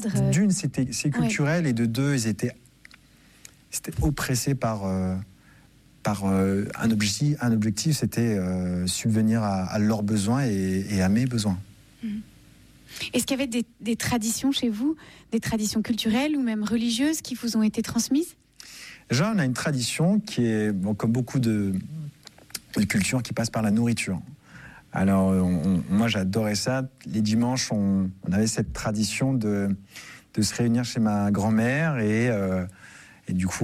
D'une, c'est culturel, et de deux, ils étaient oppressés par un objectif, c'était subvenir à leurs besoins et à mes besoins. Est-ce qu'il y avait des traditions chez vous, des traditions culturelles ou même religieuses qui vous ont été transmises ? Déjà, on a une tradition qui est, comme beaucoup de cultures, qui passe par la nourriture. Alors, moi, j'adorais ça. Les dimanches, on avait cette tradition de se réunir chez ma grand-mère et du coup,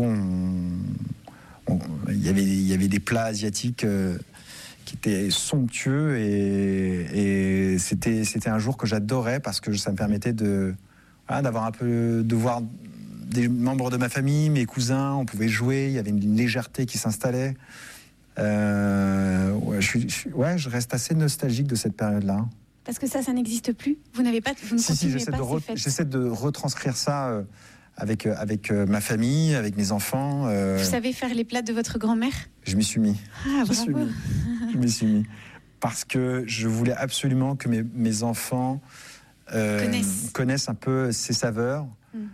il y avait des plats asiatiques qui étaient somptueux et c'était un jour que j'adorais parce que ça me permettait d'avoir un peu, de voir des membres de ma famille, mes cousins, on pouvait jouer, il y avait une légèreté qui s'installait. Je reste assez nostalgique de cette période-là. Parce que ça n'existe plus. Vous ne continuez pas ces fêtes. J'essaie de retranscrire ça avec ma famille, avec mes enfants. Vous savez faire les plats de votre grand-mère ? Je m'y suis mis. Ah, bravo. Je m'y suis mis. Parce que je voulais absolument que mes enfants connaissent un peu ces saveurs.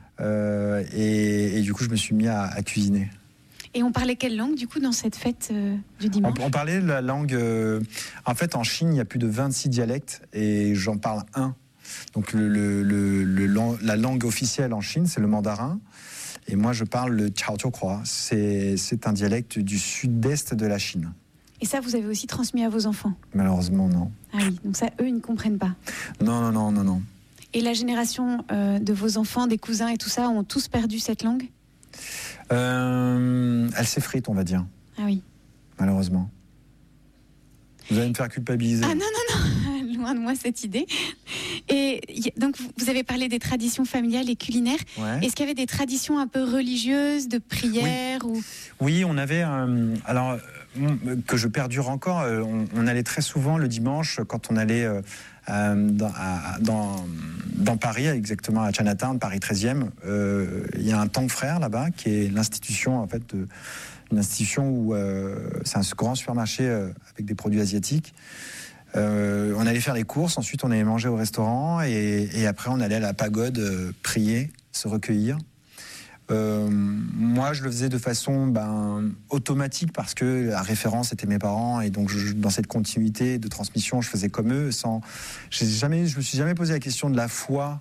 Et du coup, je me suis mis à cuisiner. Et on parlait quelle langue, du coup, dans cette fête du dimanche ? On parlait la langue... en fait, en Chine, il y a plus de 26 dialectes et j'en parle un. Donc, la langue officielle en Chine, c'est le mandarin. Et moi, je parle le Chaojiuhua. C'est un dialecte du sud-est de la Chine. Et ça, vous avez aussi transmis à vos enfants ? Malheureusement, non. Ah oui, donc ça, eux, ils ne comprennent pas. Non. Et la génération de vos enfants, des cousins et tout ça, ont tous perdu cette langue ? Elle s'effrite, on va dire. Ah oui. Malheureusement. Vous allez me faire culpabiliser. Ah non, loin de moi cette idée. Et donc, vous avez parlé des traditions familiales et culinaires. Ouais. Est-ce qu'il y avait des traditions un peu religieuses, de prières Oui, on avait... alors, que je perdure encore, on allait très souvent le dimanche, quand on allait dans Paris, exactement à Chinatown, Paris 13e, il y a un Tang Frères là-bas, qui est l'institution, en fait, une institution où c'est un grand supermarché avec des produits asiatiques. On allait faire les courses, ensuite on allait manger au restaurant et après on allait à la pagode prier, se recueillir. Moi je le faisais de façon automatique parce que la référence était mes parents et donc dans cette continuité de transmission je faisais comme eux je me suis jamais posé la question de la foi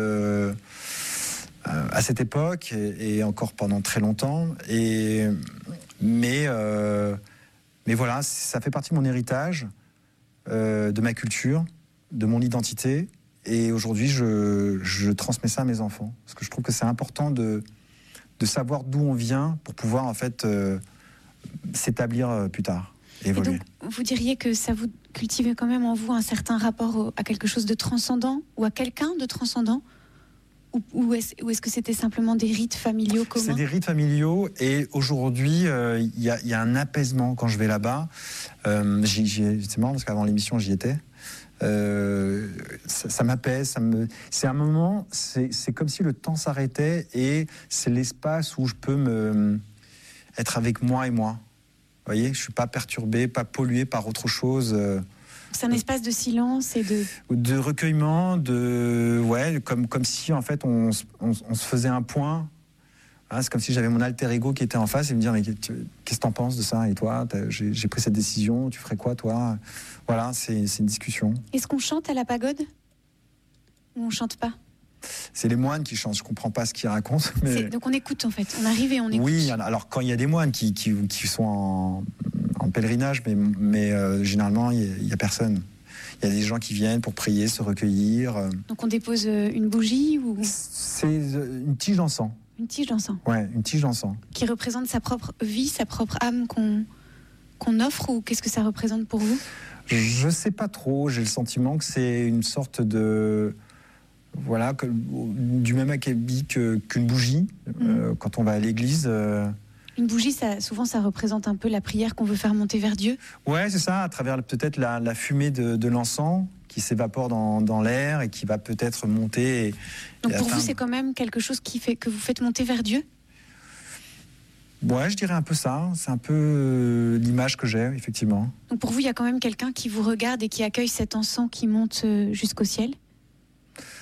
à cette époque et encore pendant très longtemps mais voilà, ça fait partie de mon héritage, de ma culture, de mon identité. Et aujourd'hui, je transmets ça à mes enfants. Parce que je trouve que c'est important de savoir d'où on vient pour pouvoir, en fait, s'établir plus tard. Évoluer. Et donc, vous diriez que ça vous cultive quand même en vous un certain rapport à quelque chose de transcendant ou à quelqu'un de transcendant ? Ou est-ce que c'était simplement des rites familiaux communs ? C'est des rites familiaux et aujourd'hui, il y a un apaisement quand je vais là-bas. C'est marrant parce qu'avant l'émission, j'y étais. Ça m'apaise. C'est un moment, c'est comme si le temps s'arrêtait et c'est l'espace où je peux être avec moi et moi. Vous voyez, je ne suis pas perturbé, pas pollué par autre chose. C'est un espace de silence et de recueillement, comme si en fait on se faisait un point. Hein, c'est comme si j'avais mon alter ego qui était en face et me dire mais qu'est-ce que t'en penses de ça et toi j'ai pris cette décision, tu ferais quoi toi ? Voilà, c'est une discussion. Est-ce qu'on chante à la pagode ou on chante pas ? C'est les moines qui chantent, je comprends pas ce qu'ils racontent. Mais... Donc on écoute en fait, on arrive et on écoute. Oui, alors quand il y a des moines qui sont en pèlerinage, mais généralement il y a personne. Il y a des gens qui viennent pour prier, se recueillir. Donc on dépose une bougie ou... C'est une tige d'encens. Une tige d'encens. Ouais, une tige d'encens. Qui représente sa propre vie, sa propre âme qu'on offre ou qu'est-ce que ça représente pour vous ? Je sais pas trop, j'ai le sentiment que c'est une sorte de... Voilà, du même acabit qu'une bougie, quand on va à l'église. Une bougie, souvent, ça représente un peu la prière qu'on veut faire monter vers Dieu. Ouais, c'est ça, à travers peut-être la fumée de l'encens qui s'évapore dans l'air et qui va peut-être monter. Donc pour vous, c'est quand même quelque chose qui fait que vous faites monter vers Dieu ? Ouais, je dirais un peu ça. C'est un peu l'image que j'ai, effectivement. Donc pour vous, il y a quand même quelqu'un qui vous regarde et qui accueille cet encens qui monte jusqu'au ciel ?